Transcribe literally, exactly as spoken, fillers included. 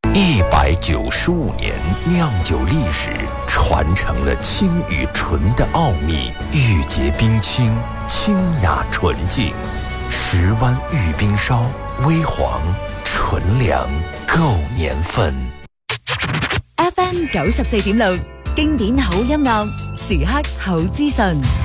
一百九十五年酿酒历史，传承了清与纯的奥秘，玉洁冰清，清雅纯净。十湾玉冰烧，微黄纯良，够年份。 F M 九十四點六，經典好音樂，時刻好資訊。